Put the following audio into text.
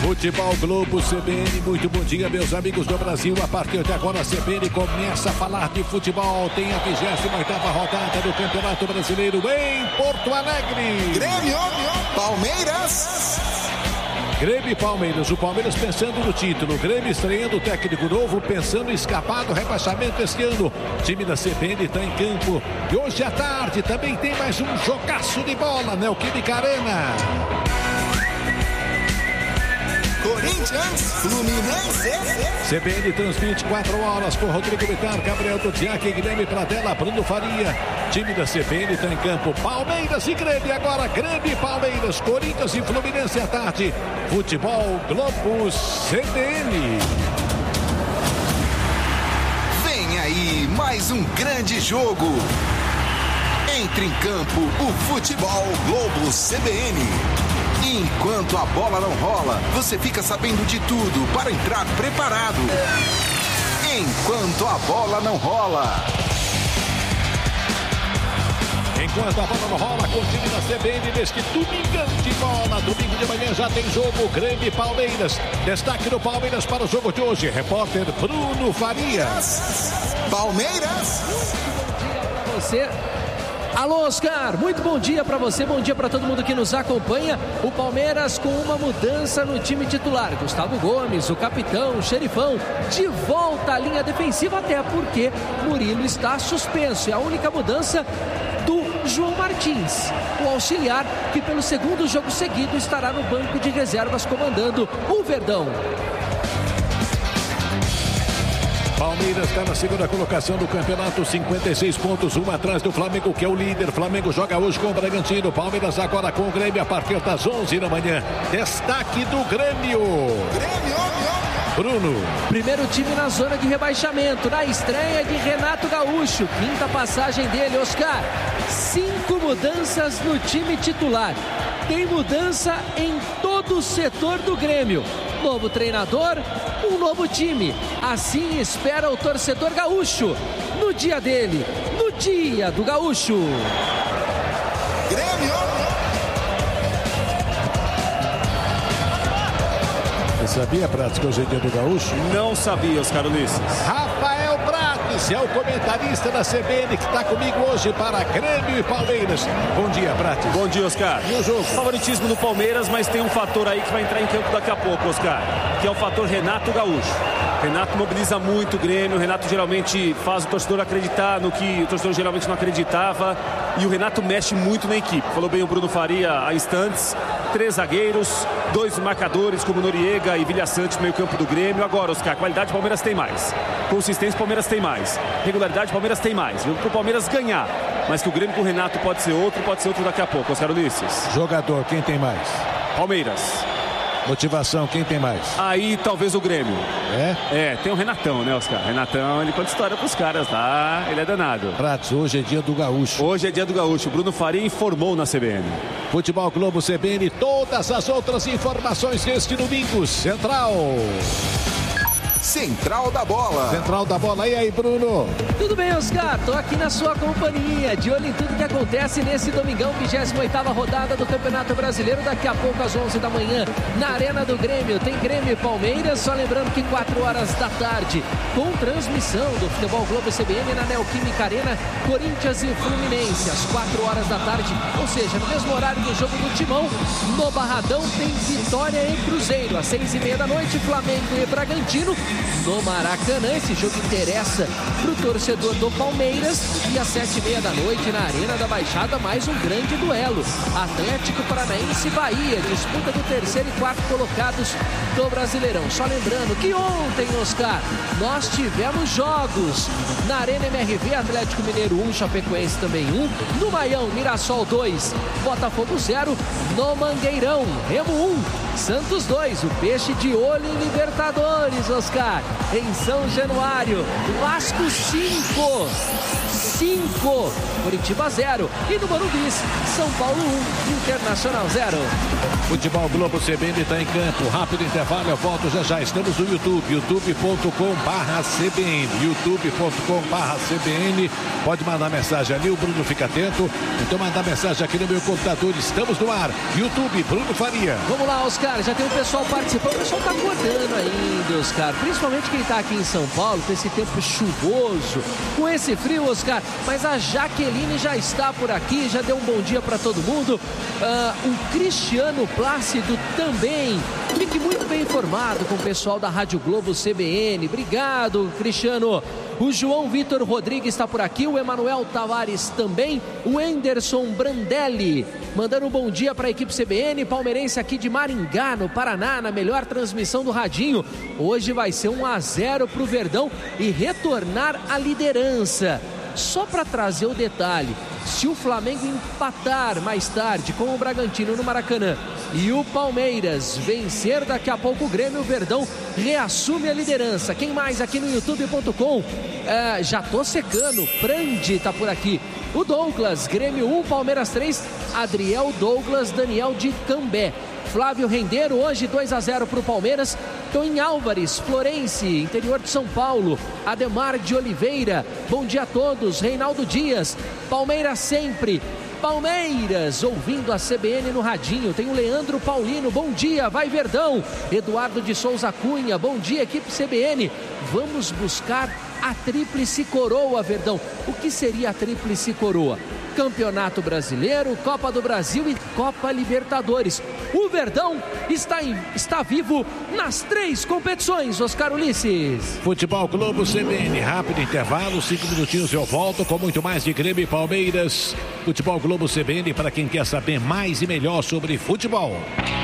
Futebol Globo CBN, muito bom dia, meus amigos do Brasil. A partir de agora a CBN começa a falar de futebol. Tem a 28ª rodada do Campeonato Brasileiro em Porto Alegre. Grêmio, Palmeiras. Grêmio e Palmeiras, o Palmeiras pensando no título, o Grêmio estreando o técnico novo, pensando em escapar do rebaixamento este ano. O time da CBN está em campo e hoje à tarde também tem mais um jogaço de bola, Neoquímica Arena. Corinthians, Fluminense. CBN transmite 4 horas com Rodrigo Vitar, Gabriel Dudiak, Guilherme Pradella, Bruno Faria. Time da CBN está em campo. Palmeiras e Grêmio agora. Grêmio e Palmeiras, Corinthians e Fluminense à tarde. Futebol Globo CBN. Vem aí mais um grande jogo. Entre em campo o Futebol Globo CBN. Enquanto a bola não rola, você fica sabendo de tudo para entrar preparado. Enquanto a bola não rola. Enquanto a bola não rola, com o time da CBN neste domingão de bola. Domingo de manhã já tem jogo, Grêmio e Palmeiras. Destaque do Palmeiras para o jogo de hoje. Repórter Bruno Farias. Palmeiras. Você... Alô, Oscar, muito bom dia para você, bom dia para todo mundo que nos acompanha. O Palmeiras com uma mudança no time titular. Gustavo Gomes, o capitão, o xerifão, de volta à linha defensiva, até porque Murilo está suspenso. É a única mudança do João Martins, o auxiliar que pelo segundo jogo seguido estará no banco de reservas comandando o Verdão. Palmeiras está na segunda colocação do campeonato, 56 pontos, um atrás do Flamengo, que é o líder. Flamengo joga hoje com o Bragantino. Palmeiras agora com o Grêmio a partir das 11 da manhã. Destaque do Grêmio. Bruno. Primeiro time na zona de rebaixamento, na estreia de Renato Gaúcho. Quinta passagem dele, Oscar. 5 mudanças no time titular. Tem mudança em todo o setor do Grêmio. Novo treinador, um novo time. Assim espera o torcedor gaúcho. No dia dele, no dia do gaúcho. Grêmio. Você sabia, Prates, que hoje é dia do gaúcho? Não sabia, Oscar Ulisses. Rafael Prates é o comentarista da CBN que está comigo hoje para Grêmio e Palmeiras. Bom dia, Prates. Bom dia, Oscar. E o jogo? Favoritismo do Palmeiras, mas tem um fator aí que vai entrar em campo daqui a pouco, Oscar, que é o fator Renato Gaúcho. Renato mobiliza muito o Grêmio, o Renato geralmente faz o torcedor acreditar no que o torcedor geralmente não acreditava, e o Renato mexe muito na equipe. Falou bem o Bruno Faria há instantes, 3 zagueiros, 2 marcadores como Noriega e Vilha Sante no meio campo do Grêmio. Agora, Oscar, qualidade Palmeiras tem mais, consistência Palmeiras tem mais, regularidade Palmeiras tem mais. Para o Palmeiras ganhar, mas que o Grêmio com o Renato pode ser outro daqui a pouco, Oscar Ulisses. Jogador, quem tem mais? Palmeiras. Motivação, quem tem mais? Aí talvez o Grêmio. É? Tem o Renatão, né, Oscar? Renatão, ele conta história pros caras lá, ele é danado. Prates, hoje é dia do gaúcho. Hoje é dia do gaúcho, o Bruno Faria informou na CBN. Futebol Globo CBN, todas as outras informações deste domingo. Central da Bola. Central da Bola, e aí, Bruno? Tudo bem, Oscar? Tô aqui na sua companhia, de olho em tudo que acontece nesse domingão, 28ª rodada do Campeonato Brasileiro. Daqui a pouco, às 11 da manhã, na Arena do Grêmio, tem Grêmio e Palmeiras. Só lembrando que 4 horas da tarde, com transmissão do Futebol Globo CBN na Neoquímica Arena, Corinthians e Fluminense, às 4 horas da tarde, ou seja, no mesmo horário do jogo do Timão. No Barradão tem Vitória e Cruzeiro, às 6h30 da noite, Flamengo e Bragantino. No Maracanã, esse jogo interessa pro torcedor do Palmeiras. E às 7h30 da noite, na Arena da Baixada, mais um grande duelo. Atlético Paranaense e Bahia, disputa do 3º e 4º colocados do Brasileirão. Só lembrando que ontem, Oscar, nós tivemos jogos na Arena MRV, Atlético Mineiro 1, Chapecoense também 1. No Maião, Mirassol 2, Botafogo 0. No Mangueirão, Remo 1, Santos 2, o Peixe de olho em Libertadores, Oscar. Em São Januário, Vasco 5, 5, Curitiba 0. E no Morumbi, São Paulo 1, Internacional 0. Futebol Globo CBN está em campo. Rápido intervalo, eu volto já. Estamos no YouTube, youtube.com/CBN. youtube.com/CBN. Pode mandar mensagem ali, o Bruno fica atento. Então mandar mensagem aqui no meu computador. Estamos no ar. YouTube, Bruno Faria. Vamos lá, Oscar. Já tem o pessoal participando. O pessoal tá acordando ainda, Oscar. Principalmente quem tá aqui em São Paulo, com esse tempo chuvoso, com esse frio, Oscar. Mas a Jaqueline já está por aqui, já deu um bom dia para todo mundo. O Cristiano Plácido também. Fique muito bem informado com o pessoal da Rádio Globo CBN. Obrigado, Cristiano. O João Vitor Rodrigues está por aqui, o Emanuel Tavares também, o Anderson Brandelli, mandando um bom dia para a equipe CBN, palmeirense aqui de Maringá, no Paraná, na melhor transmissão do Radinho. Hoje vai ser 1-0 para o Verdão e retornar à liderança. Só para trazer o detalhe, se o Flamengo empatar mais tarde com o Bragantino no Maracanã e o Palmeiras vencer daqui a pouco o Grêmio, o Verdão reassume a liderança. Quem mais aqui no youtube.com? Já tô secando, Prandi tá por aqui. O Douglas, Grêmio 1, Palmeiras 3, Adriel Douglas, Daniel de Cambé. Flávio Rendeiro, hoje 2-0 para o Palmeiras. Toim Álvares, Florense, interior de São Paulo. Ademar de Oliveira, bom dia a todos. Reinaldo Dias, Palmeiras sempre. Palmeiras, ouvindo a CBN no radinho. Tem o Leandro Paulino, bom dia, vai Verdão. Eduardo de Souza Cunha, bom dia, equipe CBN. Vamos buscar a tríplice coroa, Verdão. O que seria a tríplice coroa? Campeonato Brasileiro, Copa do Brasil e Copa Libertadores. O Verdão está vivo nas 3 competições, Oscar Ulisses. Futebol Globo CBN, rápido intervalo, 5 minutinhos eu volto com muito mais de Grêmio e Palmeiras. Futebol Globo CBN para quem quer saber mais e melhor sobre futebol.